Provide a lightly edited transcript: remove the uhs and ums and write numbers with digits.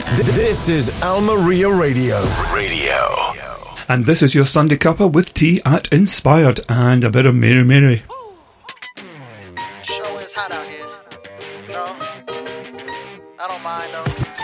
This is Almeria Radio. And this is your Sunday Cuppa with tea at Inspired and a bit of Mary Mary. Sure is hot out here. No, I don't mind though.